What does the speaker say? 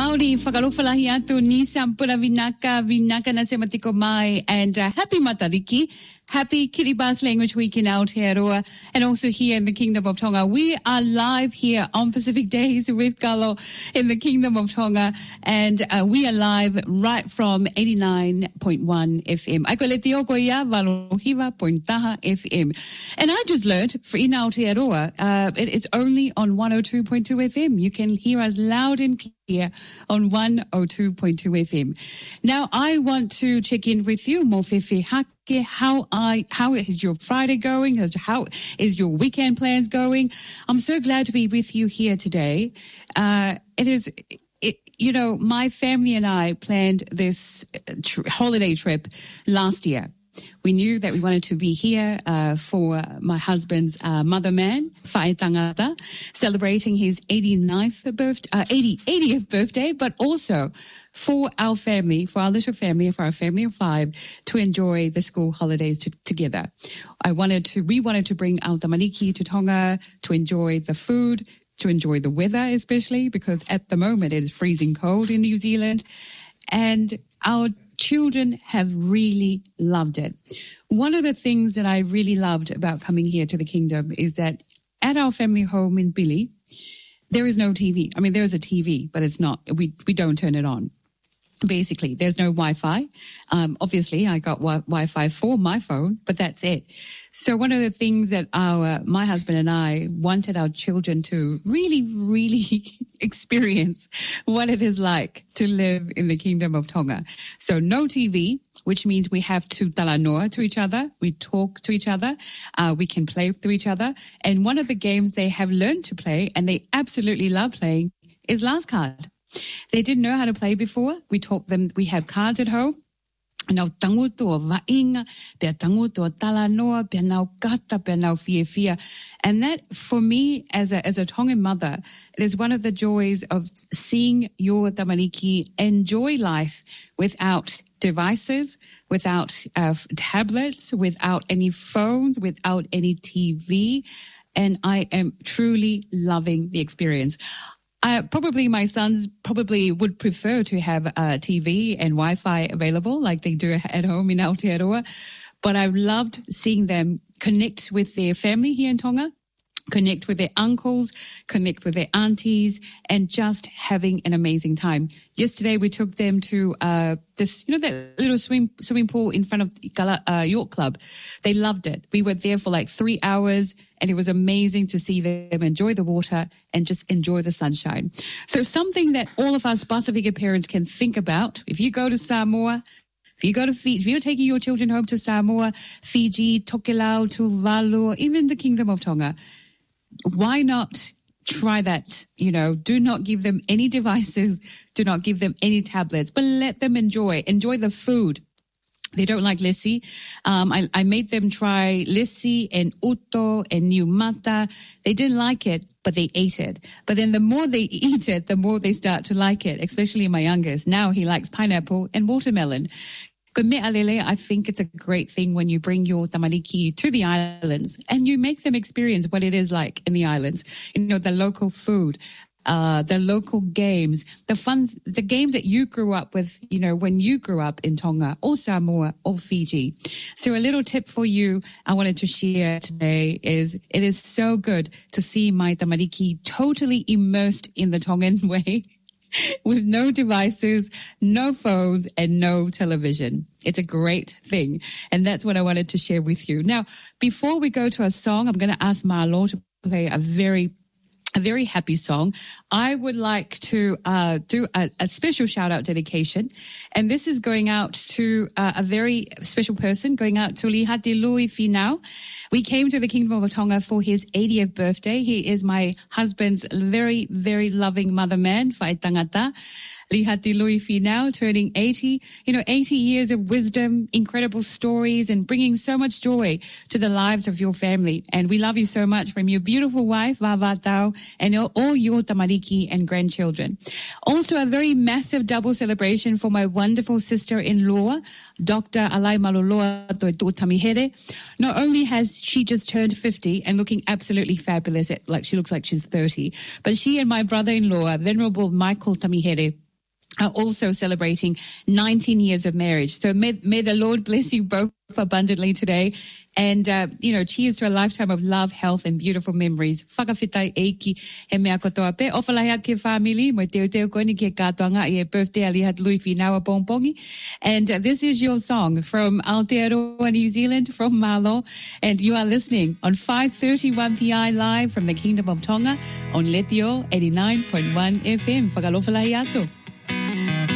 Maori, whakarofalahi atu ni sampura vinaka na se matiko mai, and happy Matariki. Happy Kiribati Language Week in Aotearoa and also here in the Kingdom of Tonga. We are live here on Pacific Days with Kalo in the Kingdom of Tonga, and we are live right from 89.1 FM. Aikoleti okoia Valohiva Pointaha FM. And I just learned for in Aotearoa, it is only on 102.2 FM. You can hear us loud and clear on 102.2 FM. Now, I want to check in with you, Mofefe Hake. How is your Friday going? How is your weekend plans going? I'm so glad to be with you here today. My family and I planned this holiday trip last year. We knew that we wanted to be here for my husband's motherman, Whae Tangata, celebrating his 80th birthday, but also for our family, for our little family, for our family of 5, to enjoy the school holidays together. We wanted to bring our tamariki to Tonga, to enjoy the food, to enjoy the weather, especially because at the moment it is freezing cold in New Zealand. And our children have really loved it. One of the things that I really loved about coming here to the kingdom is that at our family home in Billy, there is no TV. I mean, there is a TV, but it's not, we don't turn it on. Basically, there's no Wi-Fi. Obviously, I got Wi-Fi for my phone, but that's it. So one of the things that my husband and I wanted our children to really, really experience what it is like to live in the Kingdom of Tonga. So no TV, which means we have to talanoa to each other. We talk to each other. We can play with each other. And one of the games they have learned to play, and they absolutely love playing, is last card. They didn't know how to play before. We taught them, we have cards at home. Nau tanguto vainga, pia tanguto talanoa, pia nau kata, pia nau fia. And that, for me, as a Tongan mother, it is one of the joys of seeing your tamariki enjoy life without devices, without tablets, without any phones, without any TV. And I am truly loving the experience. Probably my sons would prefer to have TV and Wi-Fi available like they do at home in Aotearoa. But I loved seeing them connect with their family here in Tonga, connect with their uncles, connect with their aunties, and just having an amazing time. Yesterday, we took them to that little swimming pool in front of York Club. They loved it. We were there for like 3 hours, and it was amazing to see them enjoy the water and just enjoy the sunshine. So something that all of us Pasifika parents can think about, if you go to Samoa, if you're taking your children home to Samoa, Fiji, Tokelau, Tuvalu, even the Kingdom of Tonga, why not try that? Do not give them any devices, do not give them any tablets, but let them enjoy the food. They don't like lesi. I made them try lesi and uto and niumata. They didn't like it, but they ate it. But then the more they eat it, the more they start to like it, especially my youngest. Now he likes pineapple and watermelon. But me alele, I think it's a great thing when you bring your tamariki to the islands and you make them experience what it is like in the islands. The local food, the local games, the games that you grew up with, when you grew up in Tonga or Samoa or Fiji. So a little tip for you I wanted to share today is it is so good to see my tamariki totally immersed in the Tongan way. With no devices, no phones, and no television. It's a great thing. And that's what I wanted to share with you. Now, before we go to a song, I'm going to ask Marlo to play a very happy song. I would like to do a special shout-out dedication. And this is going out to a very special person, going out to Lihati Lui Finau. We came to the Kingdom of Tonga for his 80th birthday. He is my husband's very, very loving mother man, Whae Tangata. Lihati Lui Finau, turning 80. 80 years of wisdom, incredible stories, and bringing so much joy to the lives of your family. And we love you so much from your beautiful wife, Vavatau, and all your tamariki and grandchildren. Also, a very massive double celebration for my wonderful sister-in-law, Dr. Alai Maloloa Toetu Tamihere. Not only has she just turned 50 and looking absolutely fabulous, like she looks like she's 30, but she and my brother-in-law, Venerable Michael Tamihere, are also celebrating 19 years of marriage. So may the Lord bless you both abundantly today. And, cheers to a lifetime of love, health, and beautiful memories. Whakawhitai eiki he mea kotoa pe. Ofalahi ke family, mo teo koni ke katoanga i e birthday alihat lui finawa pongpongi. And this is your song from Aotearoa, New Zealand, from Malo. And you are listening on 531 PI live from the Kingdom of Tonga on Letio 89.1 FM. Whakalofalahi ato.